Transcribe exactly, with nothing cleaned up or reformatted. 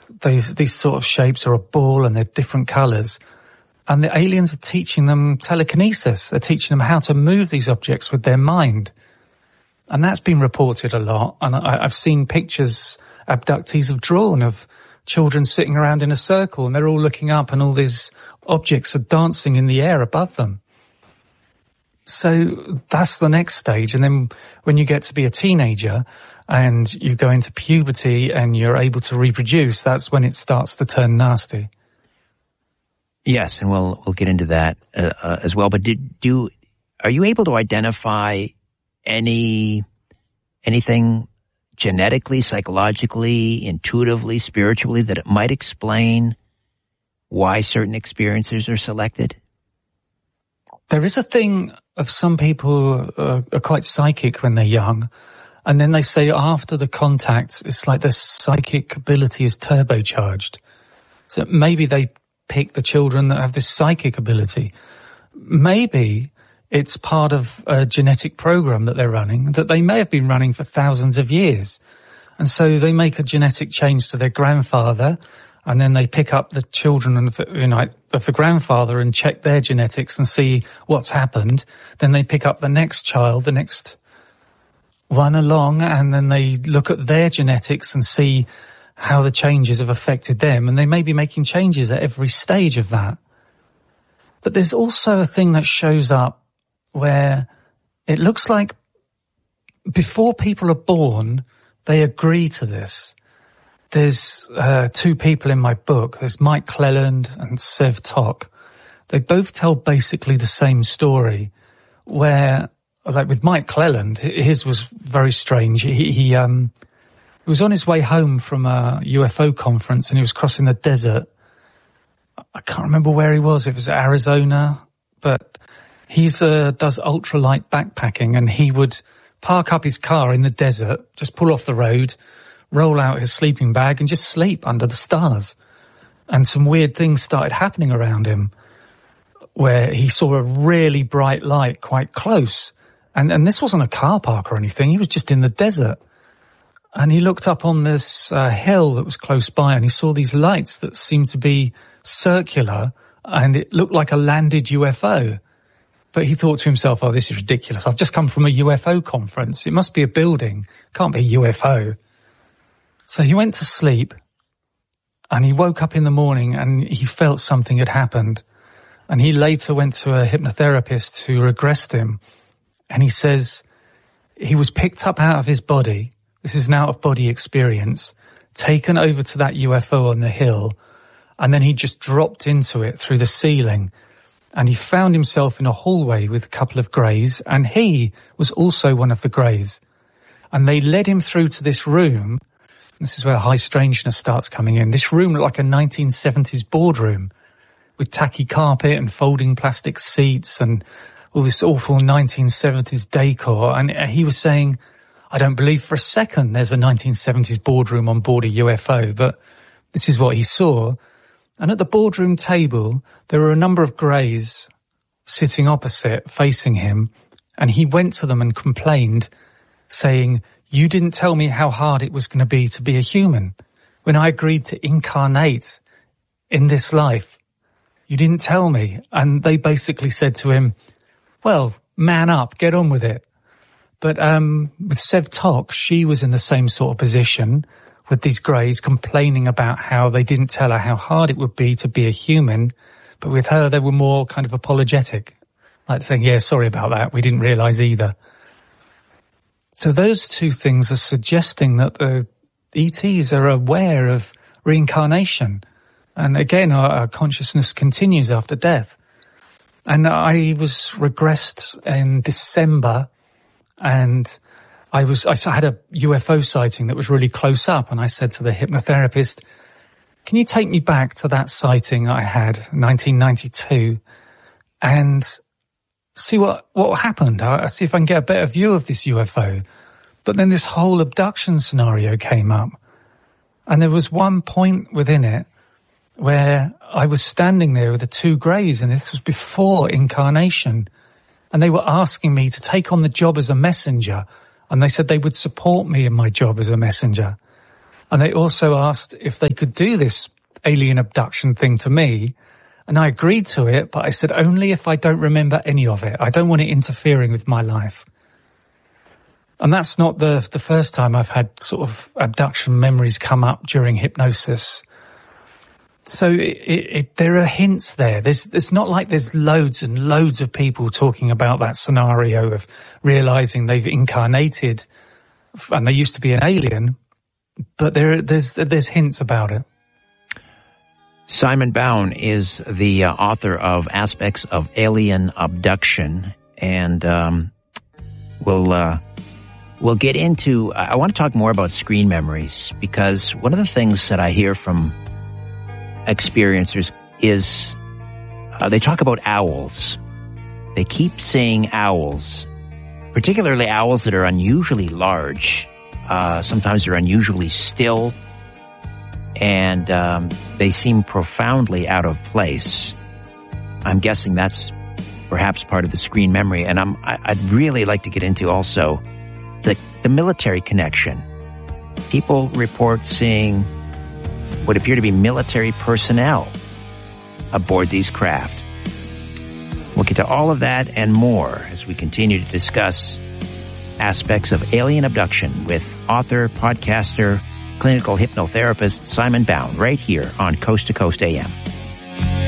these these sort of shapes are a ball and they're different colours. And the aliens are teaching them telekinesis. They're teaching them how to move these objects with their mind. And that's been reported a lot. And I, I've seen pictures abductees have drawn of children sitting around in a circle and they're all looking up and all these objects are dancing in the air above them. So that's the next stage. And then when you get to be a teenager and you go into puberty and you're able to reproduce, that's when it starts to turn nasty. Yes, and we'll we'll get into that uh, uh, as well. But did do are you able to identify any anything genetically, psychologically, intuitively, spiritually that it might explain why certain experiences are selected? There is a thing of some people uh, are quite psychic when they're young, and then they say after the contact, it's like their psychic ability is turbocharged. So maybe they pick the children that have this psychic ability. Maybe it's part of a genetic program that they're running that they may have been running for thousands of years. And so they make a genetic change to their grandfather, and then they pick up the children of, you know, of the grandfather and check their genetics and see what's happened. Then they pick up the next child, the next one along, and then they look at their genetics and see how the changes have affected them. And they may be making changes at every stage of that. But there's also a thing that shows up where it looks like before people are born, they agree to this. There's uh, two people in my book. There's Mike Cleland and Sev Tok. They both tell basically the same story where, like with Mike Cleland, his was very strange. He, he, um, he was on his way home from a U F O conference and he was crossing the desert. I can't remember where he was. It was Arizona, but he's, uh, does ultralight backpacking, and he would park up his car in the desert, just pull off the road, roll out his sleeping bag and just sleep under the stars. And some weird things started happening around him where he saw a really bright light quite close. And, and this wasn't a car park or anything. He was just in the desert. And he looked up on this uh, hill that was close by and he saw these lights that seemed to be circular and it looked like a landed U F O. But he thought to himself, oh, this is ridiculous. I've just come from a U F O conference. It must be a building. Can't be a U F O. So he went to sleep and he woke up in the morning and he felt something had happened. And he later went to a hypnotherapist who regressed him. And he says he was picked up out of his body. This is an out-of-body experience, taken over to that U F O on the hill. And then he just dropped into it through the ceiling. And he found himself in a hallway with a couple of greys. And he was also one of the greys. And they led him through to this room. This is where high strangeness starts coming in. This room looked like a nineteen seventies boardroom with tacky carpet and folding plastic seats and all this awful nineteen seventies decor. And he was saying, I don't believe for a second there's a nineteen seventies boardroom on board a U F O, but this is what he saw. And at the boardroom table, there were a number of greys sitting opposite, facing him. And he went to them and complained, saying, you didn't tell me how hard it was going to be to be a human. When I agreed to incarnate in this life, you didn't tell me. And they basically said to him, well, man up, get on with it. But um with Sev Tok, she was in the same sort of position with these greys complaining about how they didn't tell her how hard it would be to be a human. But with her, they were more kind of apologetic, like saying, yeah, sorry about that. We didn't realize either. So those two things are suggesting that the E Ts are aware of reincarnation. And again, our, our consciousness continues after death. And I was regressed in December and I was, I had a U F O sighting that was really close up. And I said to the hypnotherapist, can you take me back to that sighting I had in nineteen ninety-two and see what, what happened. I'll see if I can get a better view of this U F O. But then this whole abduction scenario came up. And there was one point within it where I was standing there with the two greys, and this was before incarnation. And they were asking me to take on the job as a messenger. And they said they would support me in my job as a messenger. And they also asked if they could do this alien abduction thing to me. And I agreed to it, but I said only if I don't remember any of it. I don't want it interfering with my life. And that's not the the first time I've had sort of abduction memories come up during hypnosis. So it, it, it, there are hints there. There's, it's not like there's loads and loads of people talking about that scenario of realizing they've incarnated and they used to be an alien, but there there's there's hints about it. Simon Bown is the uh, author of Aspects of Alien Abduction, and um, we'll uh, we'll get into. I want to talk more about screen memories, because one of the things that I hear from experiencers is uh, they talk about owls. They keep saying owls, particularly owls that are unusually large. Uh, sometimes they're unusually still. And um, they seem profoundly out of place. I'm guessing that's perhaps part of the screen memory. And I'm, I, I'd really like to get into also the, the military connection. People report seeing what appear to be military personnel aboard these craft. We'll get to all of that and more as we continue to discuss aspects of alien abduction with author, podcaster, clinical hypnotherapist Simon Bown, right here on Coast to Coast A M.